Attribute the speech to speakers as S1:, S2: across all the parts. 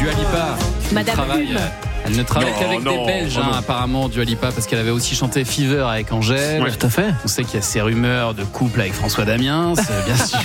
S1: Dua Lipa.
S2: Madame Hume.
S1: Elle ne travaille qu'avec des Belges, apparemment, Dua Lipa, parce qu'elle avait aussi chanté Fever avec Angèle.
S3: Ouais, tout à fait.
S1: On sait qu'il y a ces rumeurs de couple avec François Damiens, bien sûr.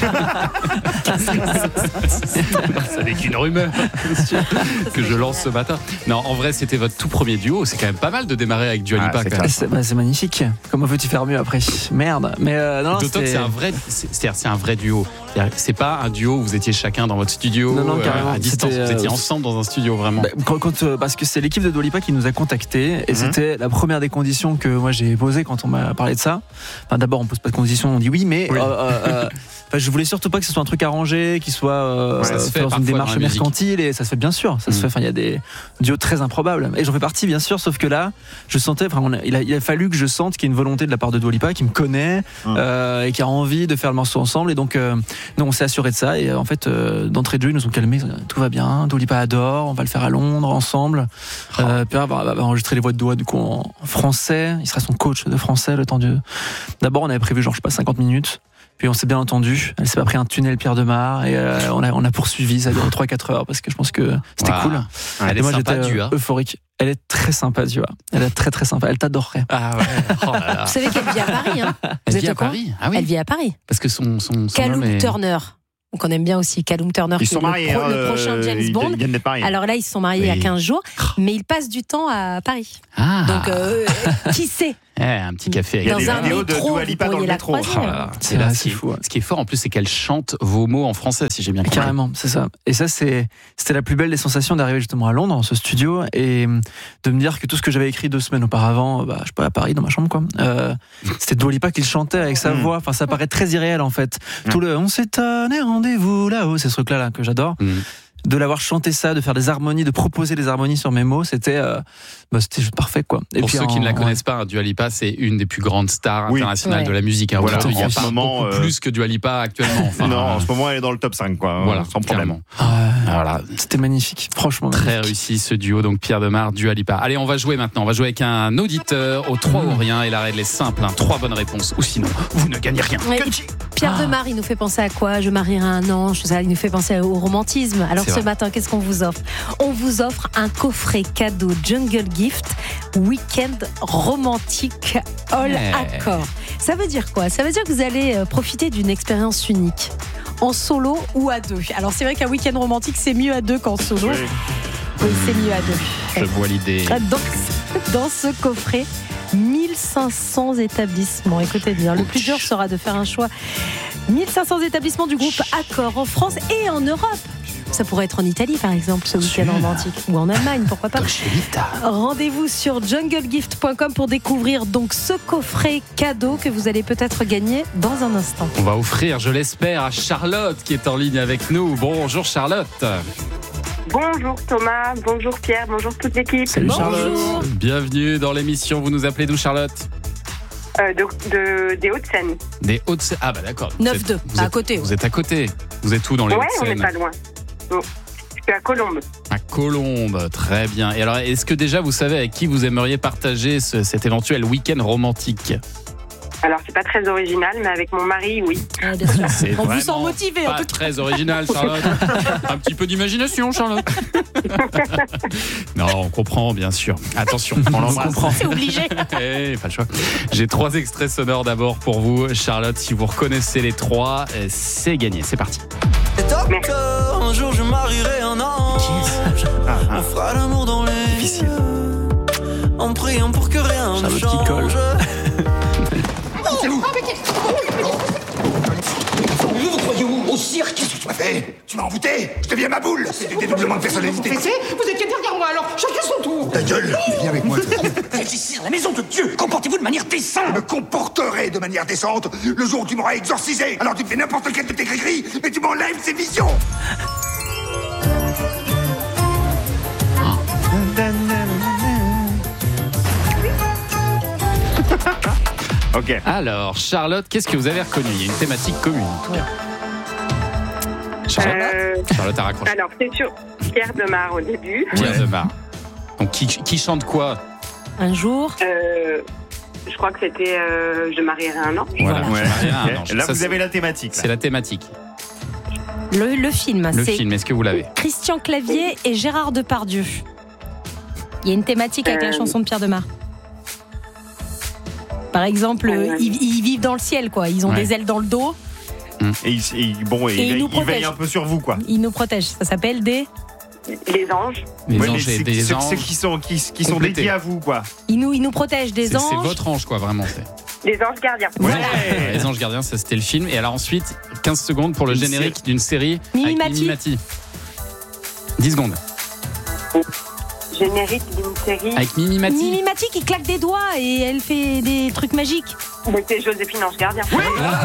S1: Ça n'est qu'une rumeur, bien sûr, que je lance ce matin. Non, en vrai, c'était votre tout premier duo. C'est quand même pas mal de démarrer avec Dua Lipa.
S3: C'est magnifique. Comment veux-tu faire mieux après ? Merde. Mais non,
S1: d'autant que c'est un vrai duo. C'est pas un duo où vous étiez chacun dans votre studio,
S3: carrément.
S1: à distance. Vous étiez ensemble dans un studio, vraiment.
S3: Parce que c'est l'équipe de Dua Lipa qui nous a contactés et c'était la première des conditions que moi j'ai posées quand on m'a parlé de ça. Enfin, d'abord on pose pas de conditions, on dit oui, mais je voulais surtout pas que ce soit un truc arrangé, qui soit fait dans une démarche mercantile, et ça se fait bien sûr. Ça se fait. Enfin, il y a des duos très improbables et j'en fais partie bien sûr. Sauf que là, je sentais. Il a fallu que je sente qu'il y ait une volonté de la part de Dua Lipa qui me connaît et qui a envie de faire le morceau ensemble. Et donc, on s'est assuré de ça. Et en fait, d'entrée de jeu, ils nous ont calmés. Tout va bien. Dua Lipa adore. On va le faire à Londres ensemble. Pierre va enregistrer les voix de Dua du coup en français. Il sera son coach de français le temps de. D'abord, on avait prévu 50 minutes. Puis on s'est bien entendu. Elle s'est pas pris un tunnel Pierre de Mar et on a poursuivi. Ça a duré 3-4 heures parce que je pense que c'était cool.
S1: Elle est sympa, Dua.
S3: Euphorique. Elle est très sympa, Dua. Elle est très très sympa. Elle t'adorerait.
S1: Ah ouais. Oh là là.
S2: Vous savez qu'elle vit à Paris, hein ?
S1: Elle vit à Paris. Ah oui.
S2: Elle vit à Paris.
S1: Parce que son
S2: Callum
S1: nom est...
S2: Turner. Donc on aime bien aussi Callum Turner.
S4: Ils sont mariés.
S2: Le prochain James Bond. Alors là, ils se sont mariés il y a 15 jours, mais ils passent du temps à Paris.
S1: Ah.
S2: Donc qui sait ?
S1: Un petit café.
S4: Il y a des vidéos de Dua Lipa dans le métro.
S1: C'est fou. Ce qui est fort en plus, c'est qu'elle chante vos mots en français, si j'ai bien compris.
S3: Carrément, c'est ça. Et ça, c'était la plus belle des sensations d'arriver justement à Londres, dans ce studio, et de me dire que tout ce que j'avais écrit 2 semaines auparavant, je sais pas, à Paris, dans ma chambre, quoi. C'était Dua Lipa qui le chantait avec sa voix. Enfin, ça paraît très irréel en fait. Tout le on s'est donné rendez-vous là-haut, c'est ce truc-là là, que j'adore. De l'avoir chanté ça, de faire des harmonies, de proposer des harmonies sur mes mots, c'était juste parfait, quoi. Et
S1: pour ceux qui ne la connaissent pas, Dua Lipa, c'est une des plus grandes stars internationales de la musique. Hein.
S4: Voilà,
S1: il y a pas beaucoup plus que Dua Lipa actuellement. Enfin,
S4: non, en ce moment, elle est dans le top 5, quoi.
S1: Voilà,
S4: sans problème.
S3: Voilà. C'était magnifique, franchement.
S1: Très
S3: magnifique.
S1: réussi ce duo, donc Pierre Demar, Dua Lipa. Allez, on va jouer maintenant. On va jouer avec un auditeur au 3 ou rien. Et la règle est simple, 3 bonnes réponses. Ou sinon, vous ne gagnez rien.
S2: Ouais, Pierre Demar, il nous fait penser à quoi ? Je marierai un ange. Il nous fait penser au romantisme. Alors ce matin, qu'est-ce qu'on vous offre ? On vous offre un coffret cadeau Jungle Gift Week-end romantique all accord. Ça veut dire quoi ? Ça veut dire que vous allez profiter d'une expérience unique, en solo ou à 2. Alors c'est vrai qu'un week-end romantique, c'est mieux à 2 qu'en solo. Oui, c'est mieux à 2.
S1: Je vois l'idée.
S2: Dans ce coffret, 1500 établissements. Écoutez bien, le plus dur sera de faire un choix. 1500 établissements du groupe Accor en France et en Europe. Ça pourrait être en Italie, par exemple, ce week-end romantique. Ou en Allemagne, pourquoi pas. Rendez-vous sur junglegift.com pour découvrir donc ce coffret cadeau que vous allez peut-être gagner dans un instant.
S1: On va offrir, je l'espère, à Charlotte qui est en ligne avec nous. Bonjour Charlotte.
S5: Bonjour Thomas, bonjour Pierre, bonjour toute l'équipe.
S3: Salut Charlotte.
S2: Bonjour.
S1: Bienvenue dans l'émission. Vous nous appelez d'où, Charlotte ?
S5: Des Hauts-de-Seine.
S1: Des Hauts-de-Seine. Ah bah d'accord.
S2: 9-2, à côté.
S1: Vous êtes à côté. Vous êtes où dans les Hauts-de-Seine ?
S5: Ouais, on n'est pas loin. Bon, je suis à Colombes.
S1: À Colombes, très bien. Et alors, est-ce que déjà vous savez avec qui vous aimeriez partager cet éventuel week-end romantique ?
S5: Alors, c'est pas très original, mais avec mon mari, oui.
S2: Ah, bien sûr.
S1: C'est
S2: On vous
S1: vraiment
S2: sent motivé, en
S1: pas
S2: tout cas.
S1: très original, Charlotte. Un petit peu d'imagination, Charlotte. Non, on comprend, bien sûr. Attention, on l'embrasse.
S2: C'est obligé.
S1: Pas le choix. J'ai 3 extraits sonores d'abord pour vous, Charlotte. Si vous reconnaissez les 3, c'est gagné. C'est parti.
S5: Merci.
S6: Un jour je marierai un ange. On fera l'amour dans les
S1: Difficile.
S6: en priant pour que rien ne
S3: Charlotte
S6: change.
S3: qui colle.
S7: Vous croyez où ? Au cirque ? Qu'est-ce que tu m'as fait ? Tu m'as envoûté ? Je deviens ma boule ! C'est du dédoublement de personnalité. Vous étiez derrière moi, alors chacun son tour. Ta gueule ! Viens avec moi. C'est ici, à la maison de Dieu. Comportez-vous de manière décente. Je me comporterai de manière décente le jour où tu m'auras exorcisé. Alors tu fais n'importe lequel de tes gris-gris, mais tu m'enlèves ces visions.
S4: Ok.
S1: Alors, Charlotte, qu'est-ce que vous avez reconnu ? Il y a une thématique commune, en tout cas. Charlotte a raccroché.
S5: Alors, c'est sur Pierre Demar au début.
S1: Pierre Demar. Donc, qui chante quoi ?
S2: Un jour.
S5: Je crois que c'était Je marierai un ange.
S1: Voilà.
S4: Ouais.
S1: Je marierai un
S4: Ok.
S1: ange.
S4: Là,
S1: Ça,
S4: vous avez la thématique.
S1: C'est la thématique.
S2: Le film,
S1: Le
S2: c'est
S1: film, est-ce que vous l'avez?
S2: Christian Clavier et Gérard Depardieu. Il y a une thématique avec la chanson de Pierre Demar. Par exemple, ils vivent dans le ciel, quoi. Ils ont des ailes dans le dos.
S4: Et il veille un peu sur vous, quoi.
S2: Ils nous protègent. Ça s'appelle des...
S5: Les anges.
S1: Les anges et des anges.
S4: Ceux qui sont dédiés à vous, quoi.
S2: Ils nous protègent des anges.
S1: C'est votre ange, quoi, vraiment.
S5: Les anges gardiens.
S1: Ouais. Les anges gardiens, ça c'était le film. Et alors ensuite, 15 secondes pour le générique d'une série
S2: Mimi
S1: avec Mimi Mati. 10 secondes.
S5: Générique d'une série.
S1: Avec Mimi Mati.
S2: Mimi Mati qui claque des doigts et elle fait des trucs magiques.
S5: Mais c'est Joséphine Ange Gardien.
S4: Oui.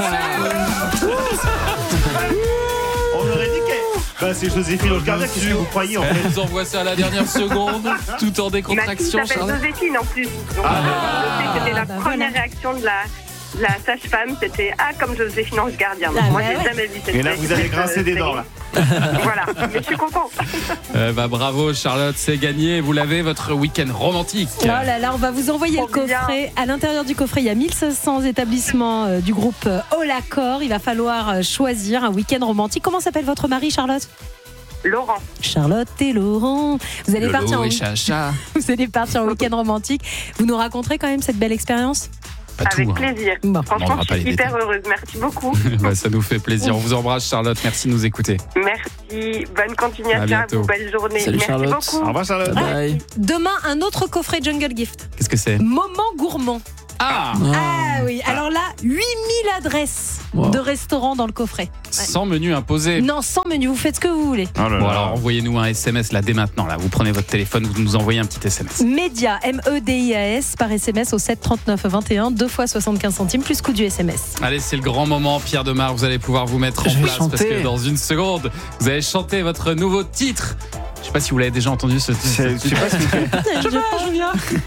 S4: On aurait dit que c'est Joséphine Ange Gardien. Qu'est-ce que vous croyez en fait?
S1: Elle nous envoie ça à la dernière seconde, tout en décontraction.
S5: Ma fille s'appelle Joséphine en plus. Donc, c'était la première réaction de la sage-femme, c'était comme Joséphine Ange Gardien. Moi, j'ai jamais vu cette.
S4: Et là, vous avez grincé des dents, là.
S5: Voilà, mais je suis contente.
S1: Bravo Charlotte, c'est gagné. Vous l'avez, votre week-end romantique.
S2: Oh là là, on va vous envoyer le coffret. À l'intérieur du coffret, il y a 1500 établissements du groupe All Accord. Il va falloir choisir un week-end romantique. Comment s'appelle votre mari, Charlotte?
S5: Laurent.
S2: Charlotte et Laurent. Vous allez partir en week-end romantique. Vous nous raconterez quand même cette belle expérience?
S5: Avec plaisir.
S2: Bon.
S5: Franchement, je suis hyper heureuse. Merci beaucoup.
S1: Ça nous fait plaisir. On vous embrasse, Charlotte. Merci de nous écouter.
S5: Merci. Bonne continuation à vous. Belle journée.
S3: Salut,
S5: merci
S3: Charlotte.
S5: beaucoup.
S4: Au revoir, Charlotte.
S3: Bye.
S2: Demain, un autre coffret Jungle Gift.
S1: Qu'est-ce que c'est?
S2: Moment gourmand.
S1: Ah
S2: oui. Alors là, 8000 adresses de restaurants dans le coffret.
S1: Sans menu imposé.
S2: Non, sans menu. Vous faites ce que vous voulez.
S4: Oh là là.
S1: Bon, alors envoyez-nous un SMS là dès maintenant. Là, vous prenez votre téléphone, vous nous envoyez un petit SMS.
S2: Média, MEDIAS, par SMS au 7 39 21, 2 fois 75 centimes, plus coût du SMS.
S1: Allez, c'est le grand moment, Pierre Demar. Vous allez pouvoir vous mettre en
S3: Je vais
S1: place parce
S3: chanter.
S1: que dans une seconde, vous allez chanter votre nouveau titre. Je sais pas si vous l'avez déjà entendu ce titre.
S4: Je sais pas ce que
S2: Je pense.